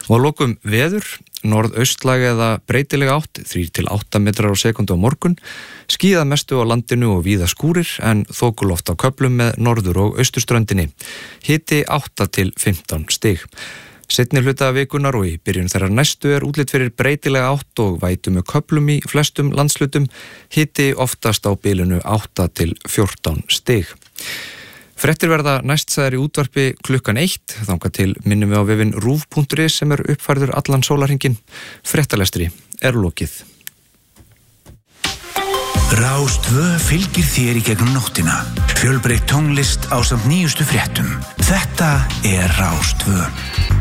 Og að lokum veður, norðaustlæg eða breytileg átt, 3-8 metrar á sekúndu á morgun, skíðað mestu á landinu og víða skúrir en þokuloft á köflum með norður- og austurströndinni. Hiti 8-15 stig. Seinni hluta vikunar og í byrjun þeirra næstu útlit fyrir breytilega átt og vætu með köflum í flestum landslutum, hiti oftast á bilinu 8-14 stig. Fréttir verða næstsæðar í útvarpi klukkan 1, þangað til minnum við á vefinn rúv.is sem uppfærður allan sólarhringinn. Fréttalestri lokið. Rás 2 fylgir þér í gegnum nóttina. Fjölbreytt tónlist ásamt nýjustu fréttum. Þetta Rás 2.